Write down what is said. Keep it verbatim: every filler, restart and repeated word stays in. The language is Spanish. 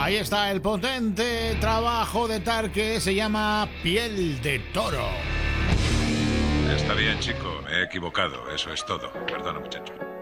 Ahí está el potente trabajo de Tarque, se llama Piel de Toro. Está bien, chico, me he equivocado, eso es todo. Perdona, muchacho.